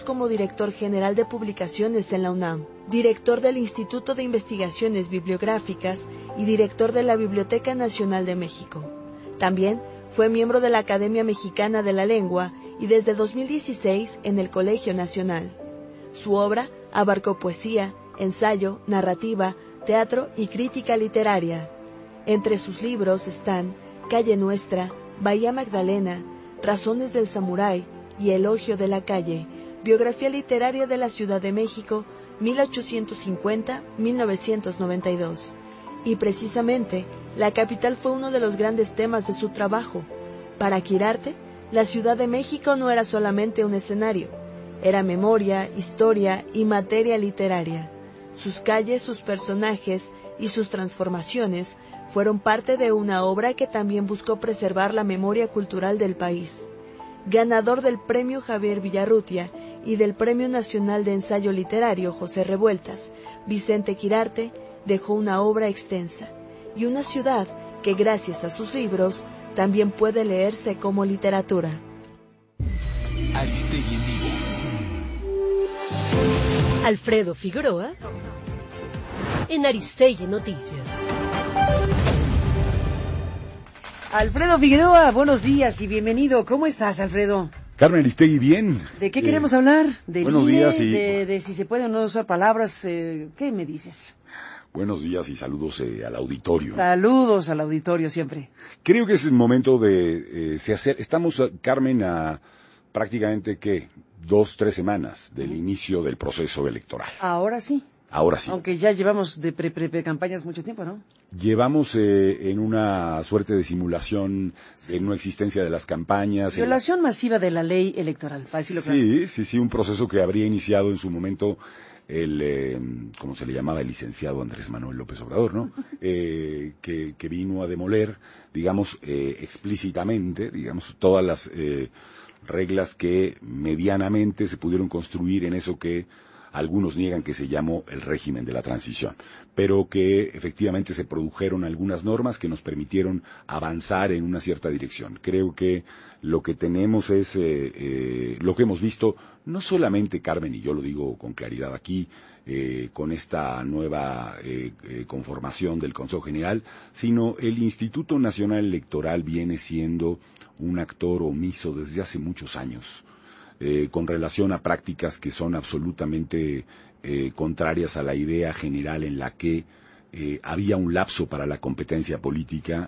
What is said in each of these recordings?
como director general de publicaciones en la UNAM, director del Instituto de Investigaciones Bibliográficas y director de la Biblioteca Nacional de México. También fue miembro de la Academia Mexicana de la Lengua y desde 2016 en el Colegio Nacional. Su obra abarcó poesía, ensayo, narrativa, teatro y crítica literaria. Entre sus libros están Calle Nuestra, Bahía Magdalena, Razones del Samurái y Elogio de la Calle, biografía literaria de la Ciudad de México, 1850-1992. Y precisamente, la capital fue uno de los grandes temas de su trabajo. Para Quirarte, la Ciudad de México no era solamente un escenario, era memoria, historia y materia literaria. Sus calles, sus personajes y sus transformaciones fueron parte de una obra que también buscó preservar la memoria cultural del país. Ganador del Premio Javier Villarrutia y del Premio Nacional de Ensayo Literario José Revueltas, Vicente Quirarte dejó una obra extensa y una ciudad que gracias a sus libros también puede leerse como literatura. Aristegui en vivo. Alfredo Figueroa en Aristegui Noticias. Alfredo Figueroa, buenos días y bienvenido. ¿Cómo estás, Alfredo? Carmen Aristegui, bien. ¿De qué queremos hablar? ¿Del buenos INE? Días De si se pueden o no usar palabras. ¿Qué me dices? Buenos días y saludos al auditorio. Saludos al auditorio siempre. Creo que es el momento de estamos, Carmen, a prácticamente, 2-3 semanas del inicio del proceso electoral. Ahora sí. Ahora sí. Aunque ya llevamos de pre-campañas mucho tiempo, ¿no? Llevamos en una suerte de simulación de no existencia de las campañas. Violación masiva de la ley electoral, para decirlo claro. Sí, un proceso que habría iniciado en su momento como se le llamaba, el licenciado Andrés Manuel López Obrador, ¿no? Que vino a demoler, digamos, explícitamente, digamos, todas las reglas que medianamente se pudieron construir en eso que algunos niegan que se llamó el régimen de la transición, pero que efectivamente se produjeron algunas normas que nos permitieron avanzar en una cierta dirección. Creo que lo que tenemos es lo que hemos visto, no solamente, Carmen, y yo lo digo con claridad aquí, con esta nueva conformación del Consejo General, sino el Instituto Nacional Electoral viene siendo un actor omiso desde hace muchos años. Con relación a prácticas que son absolutamente contrarias a la idea general en la que había un lapso para la competencia política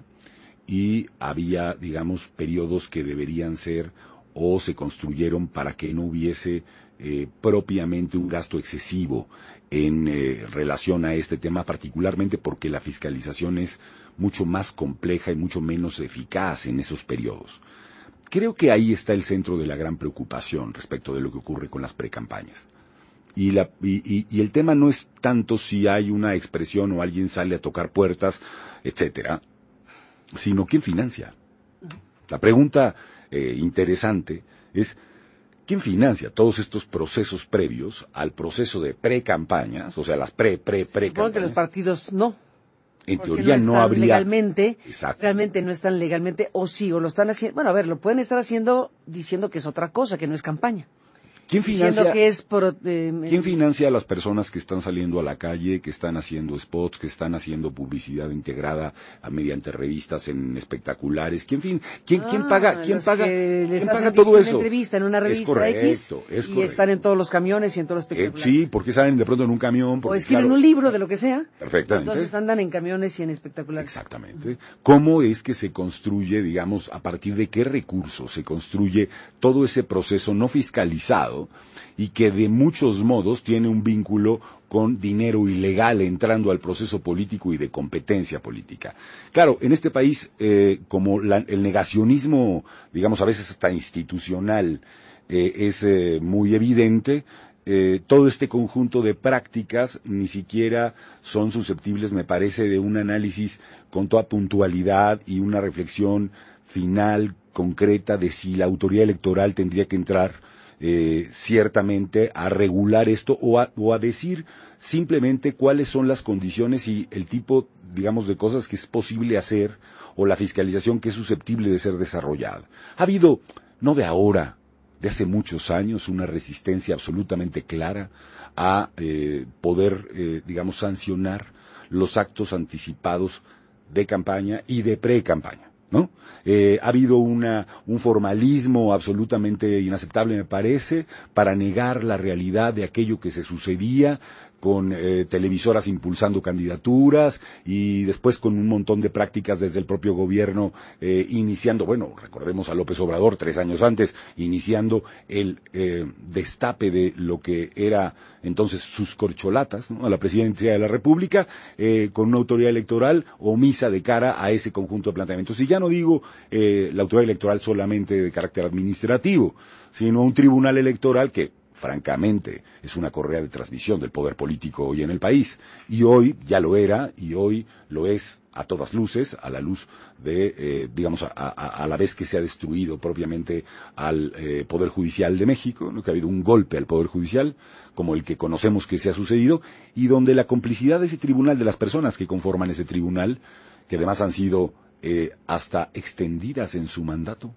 y había, digamos, periodos que deberían ser o se construyeron para que no hubiese propiamente un gasto excesivo en relación a este tema, particularmente porque la fiscalización es mucho más compleja y mucho menos eficaz en esos periodos. Creo que ahí está el centro de la gran preocupación respecto de lo que ocurre con las precampañas. Y el tema no es tanto si hay una expresión o alguien sale a tocar puertas, etcétera, sino quién financia. La pregunta interesante es quién financia todos estos procesos previos al proceso de precampañas, o sea, las precampañas. Supongo que los partidos no. En porque teoría no habría legalmente, exacto. Realmente no están legalmente, o sí, o lo están haciendo, bueno, a ver, lo pueden estar haciendo diciendo que es otra cosa, que no es campaña. ¿Quién financia, que es ¿Quién financia a las personas que están saliendo a la calle, que están haciendo spots, que están haciendo publicidad integrada mediante revistas en espectaculares? ¿Quién paga todo eso? En una revista es correcto, X, es y correcto. están en todos los camiones y en todos los espectaculares. Sí, porque salen de pronto en un camión. Porque, o escriben un libro de lo que sea. Perfectamente. Entonces andan en camiones y en espectaculares. Exactamente. ¿Cómo es que se construye, digamos, a partir de qué recursos se construye todo ese proceso no fiscalizado y que de muchos modos tiene un vínculo con dinero ilegal entrando al proceso político y de competencia política? Claro, en este país, como el negacionismo, digamos, a veces hasta institucional, es muy evidente, todo este conjunto de prácticas ni siquiera son susceptibles, me parece, de un análisis con toda puntualidad y una reflexión final, concreta, de si la autoridad electoral tendría que entrar ciertamente a regular esto o a decir simplemente cuáles son las condiciones y el tipo, digamos, de cosas que es posible hacer o la fiscalización que es susceptible de ser desarrollada. Ha habido, no de ahora, de hace muchos años, una resistencia absolutamente clara a poder, digamos, sancionar los actos anticipados de campaña y de pre-campaña, ¿no? Ha habido un formalismo absolutamente inaceptable, me parece, para negar la realidad de aquello que se sucedía con televisoras impulsando candidaturas y después con un montón de prácticas desde el propio gobierno iniciando, bueno, recordemos a López Obrador 3 años antes, iniciando el destape de lo que era entonces sus corcholatas, ¿no?, a la presidencia de la República, con una autoridad electoral omisa de cara a ese conjunto de planteamientos. Y ya no digo la autoridad electoral solamente de carácter administrativo, sino un tribunal electoral que francamente es una correa de transmisión del poder político hoy en el país, y hoy ya lo era, y hoy lo es a todas luces, a la luz de, digamos, a la vez que se ha destruido propiamente al Poder Judicial de México, ¿no?, que ha habido un golpe al Poder Judicial, como el que conocemos que se ha sucedido, y donde la complicidad de ese tribunal, de las personas que conforman ese tribunal, que además han sido hasta extendidas en su mandato,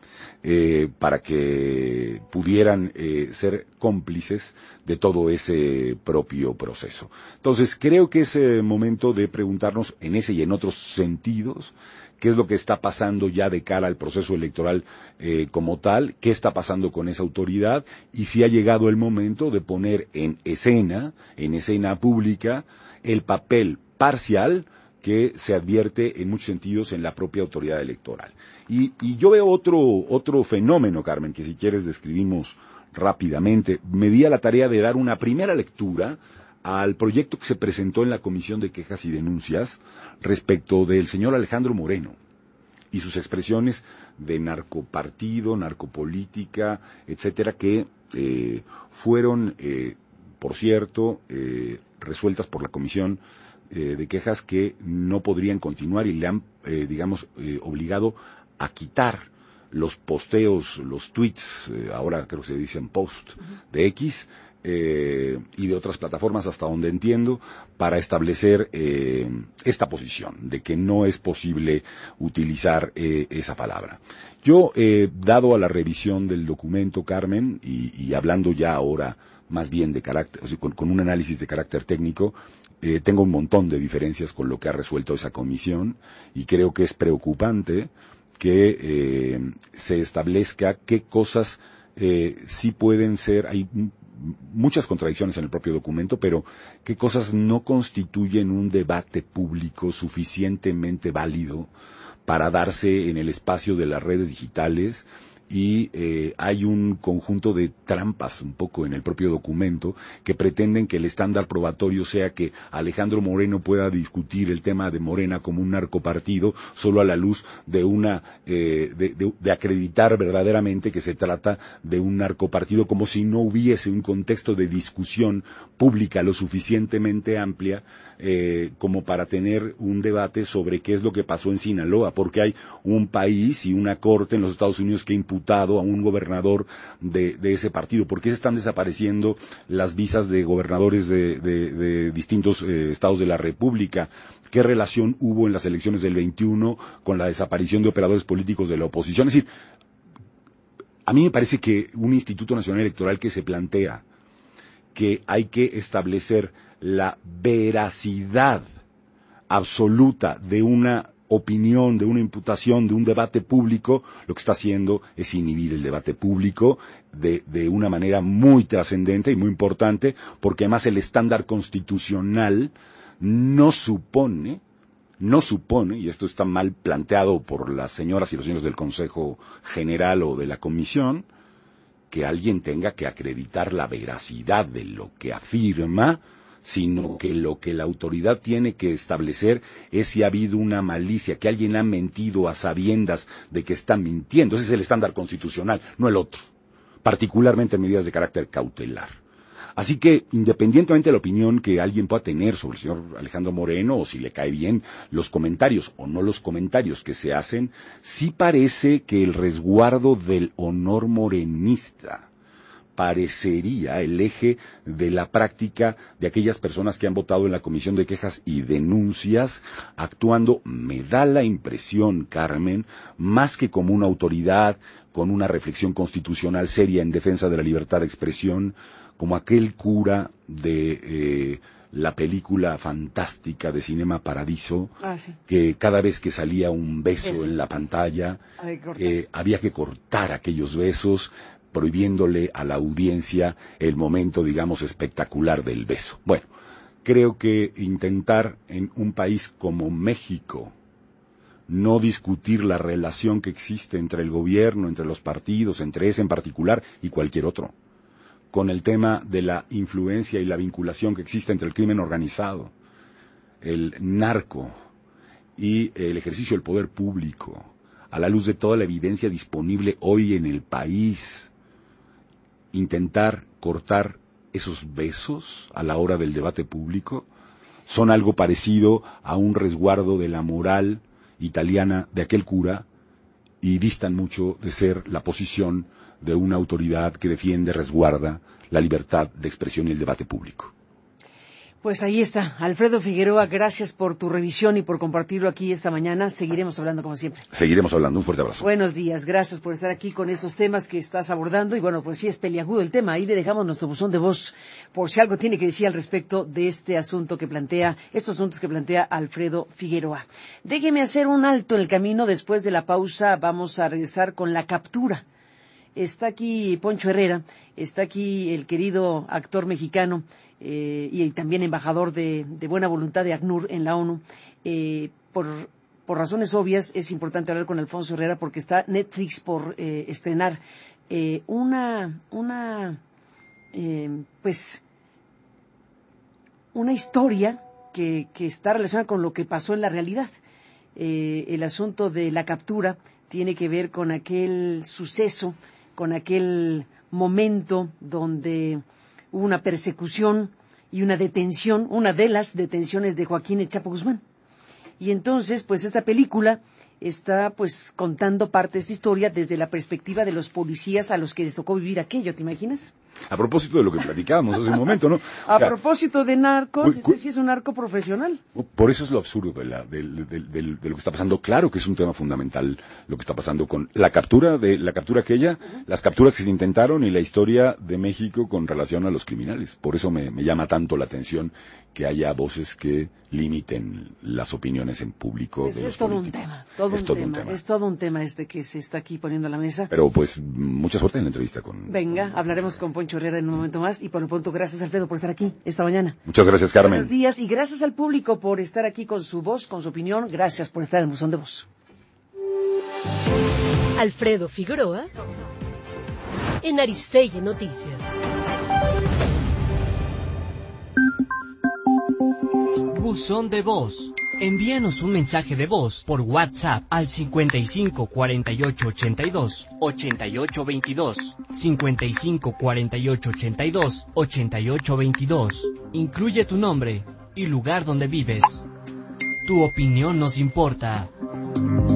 para que pudieran ser cómplices de todo ese propio proceso. Entonces, creo que es momento de preguntarnos en ese y en otros sentidos qué es lo que está pasando ya de cara al proceso electoral como tal, qué está pasando con esa autoridad y si ha llegado el momento de poner en escena pública, el papel parcial que se advierte en muchos sentidos en la propia autoridad electoral. Y yo veo otro fenómeno, Carmen, que si quieres describimos rápidamente. Me di a la tarea de dar una primera lectura al proyecto que se presentó en la Comisión de Quejas y Denuncias respecto del señor Alejandro Moreno y sus expresiones de narcopartido, narcopolítica, etcétera, que fueron, por cierto, resueltas por la Comisión de Quejas, que no podrían continuar y le han, digamos, obligado a quitar los posteos, los tweets, ahora creo que se dicen post, de X, y de otras plataformas, hasta donde entiendo, para establecer esta posición de que no es posible utilizar esa palabra. Yo, dado a la revisión del documento, Carmen, y hablando ya ahora más bien de carácter, o sea, con un análisis de carácter técnico, tengo un montón de diferencias con lo que ha resuelto esa comisión y creo que es preocupante que se establezca qué cosas sí pueden ser, hay muchas contradicciones en el propio documento, pero qué cosas no constituyen un debate público suficientemente válido para darse en el espacio de las redes digitales. Y hay un conjunto de trampas un poco en el propio documento que pretenden que el estándar probatorio sea que Alejandro Moreno pueda discutir el tema de Morena como un narcopartido solo a la luz de de acreditar verdaderamente que se trata de un narcopartido, como si no hubiese un contexto de discusión pública lo suficientemente amplia como para tener un debate sobre qué es lo que pasó en Sinaloa, porque hay un país y una corte en los Estados Unidos que imputado a un gobernador de ese partido. ¿Por qué se están desapareciendo las visas de gobernadores de distintos estados de la República? ¿Qué relación hubo en las elecciones del 21 con la desaparición de operadores políticos de la oposición? Es decir, a mí me parece que un Instituto Nacional Electoral que se plantea que hay que establecer la veracidad absoluta de una opinión, de una imputación, de un debate público, lo que está haciendo es inhibir el debate público de una manera muy trascendente y muy importante, porque además el estándar constitucional no supone, y esto está mal planteado por las señoras y los señores del Consejo General o de la Comisión, que alguien tenga que acreditar la veracidad de lo que afirma, sino que lo que la autoridad tiene que establecer es si ha habido una malicia, que alguien ha mentido a sabiendas de que está mintiendo. Ese es el estándar constitucional, no el otro, particularmente en medidas de carácter cautelar. Así que, independientemente de la opinión que alguien pueda tener sobre el señor Alejandro Moreno, o si le cae bien los comentarios o no los comentarios que se hacen, sí parece que el resguardo del honor morenista parecería el eje de la práctica de aquellas personas que han votado en la Comisión de Quejas y Denuncias, actuando, me da la impresión, Carmen, más que como una autoridad con una reflexión constitucional seria en defensa de la libertad de expresión, como aquel cura de la película fantástica de Cinema Paradiso, sí, que cada vez que salía un beso en la pantalla, había que cortar aquellos besos, prohibiéndole a la audiencia el momento, digamos, espectacular del beso. Bueno, creo que intentar en un país como México no discutir la relación que existe entre el gobierno, entre los partidos, entre ese en particular y cualquier otro, con el tema de la influencia y la vinculación que existe entre el crimen organizado, el narco y el ejercicio del poder público, a la luz de toda la evidencia disponible hoy en el país, intentar cortar esos besos a la hora del debate público, son algo parecido a un resguardo de la moral italiana de aquel cura y distan mucho de ser la posición de una autoridad que defiende, resguarda la libertad de expresión y el debate público. Pues ahí está, Alfredo Figueroa, gracias por tu revisión y por compartirlo aquí esta mañana. Seguiremos hablando como siempre. Seguiremos hablando, un fuerte abrazo. Buenos días, gracias por estar aquí con estos temas que estás abordando. Y bueno, pues sí es peliagudo el tema. Ahí le dejamos nuestro buzón de voz por si algo tiene que decir al respecto de este asunto que plantea, estos asuntos que plantea Alfredo Figueroa. Déjeme hacer un alto en el camino. Después de la pausa vamos a regresar con la captura. Está aquí Poncho Herrera, está aquí el querido actor mexicano y también embajador de buena voluntad de ACNUR en la ONU. Por razones obvias es importante hablar con Alfonso Herrera porque está Netflix por estrenar una historia que está relacionada con lo que pasó en la realidad. El asunto de la captura tiene que ver con aquel suceso, con aquel momento donde hubo una persecución y una detención, una de las detenciones de Joaquín El Chapo Guzmán. Y entonces, pues esta película está pues contando parte de esta historia desde la perspectiva de los policías a los que les tocó vivir aquello, ¿te imaginas? A propósito de lo que platicábamos hace un momento, ¿no? A propósito de narcos, este sí es un narco profesional. Por eso es lo absurdo de lo que está pasando. Claro que es un tema fundamental lo que está pasando con la captura aquella, las capturas que se intentaron y la historia de México con relación a los criminales. Por eso me llama tanto la atención que haya voces que limiten las opiniones en público de los políticos. Es todo un tema este que se está aquí poniendo a la mesa. Pero pues mucha suerte en la entrevista con... Venga, hablaremos con Poncho Herrera en un momento más y por lo pronto gracias Alfredo por estar aquí esta mañana. Muchas gracias, Carmen. Buenos días y gracias al público por estar aquí con su voz, con su opinión. Gracias por estar en el buzón de voz. Alfredo Figueroa en Aristegui Noticias. Buzón de voz. Envíanos un mensaje de voz por WhatsApp al 55 48 82 88 22, 55 48 82 88 22. Incluye tu nombre y lugar donde vives. Tu opinión nos importa.